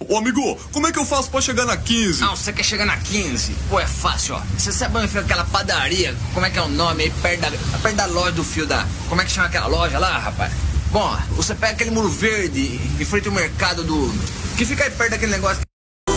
Ô, amigo, como é que eu faço pra chegar na 15? Não, você quer chegar na 15? Pô, é fácil, ó. Você sabe onde fica aquela padaria? Como é que é o nome aí? Perto da loja do fio da... Como é que chama aquela loja lá, rapaz? Bom, você pega aquele muro verde em frente ao mercado do... Que fica aí perto daquele negócio...